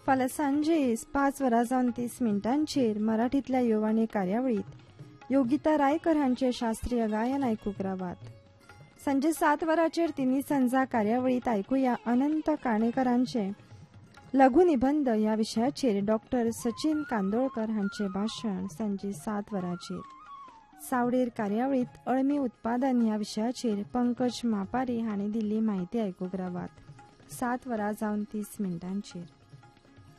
फाल्यां सांजे 5:30 मराठीतल्या येववाणी कार्यावळीत योगिता रायकर हांचे शास्त्रीय गायन आयकूंक रावात. सांजे 7 तिनी सांजा कार्यावळीत आयकुया अनंत काणेकरांचे लघु निबंध ह्या विशयाचेर डॉक्टर सचिन कांदोळकर हांचे भाशण सांजे 7 सावडेर कार्यावळीत अळमी उत्पादन ह्या विशयाचेर पंकज मापारी हांणी दिल्ली म्हायती आयकूंक रावात. 7:30